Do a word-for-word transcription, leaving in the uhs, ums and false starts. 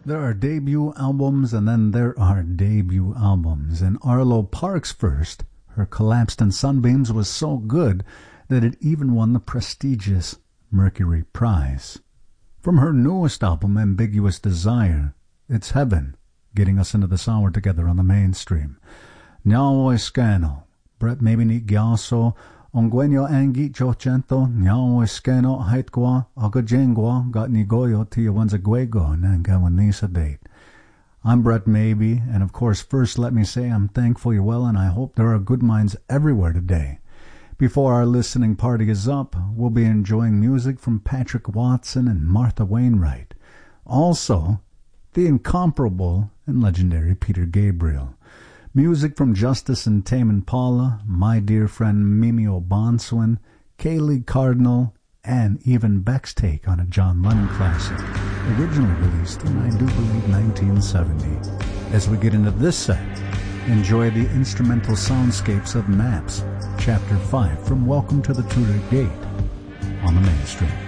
There are debut albums and then there are debut albums. And Arlo Parks' first, Her Collapsed in Sunbeams, was so good that it even won the prestigious Mercury Prize. From her newest album, Ambiguous Desire, it's Heaven, getting us into this hour together on the mainstream. Nyao Escano, Brett Mabini Gyaso, Onguenyo Angi Chocento, Nyao Escano, Haitgua, Agajengua, Gatnigoyo, Tiawanzaguego, Nangawanisa date. I'm Brett Maybe, and of course, first let me say I'm thankful you're well, and I hope there are good minds everywhere today. Before our listening party is up, we'll be enjoying music from Patrick Watson and Martha Wainwright. Also, the incomparable and legendary Peter Gabriel. Music from Justice and Tame Impala, my dear friend Mimi O'Bonswin, Kaylee Cardinal, and even Beck's take on a John Lennon classic, originally released in, I do believe, nineteen seventy. As we get into this set, enjoy the instrumental soundscapes of Maps, Chapter five from Welcome to the Tudor Gate on the mainstream.